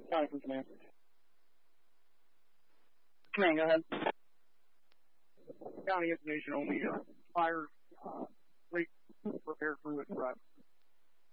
County from command. Command, go ahead. County information only. Fire, rate, repair crew at drive.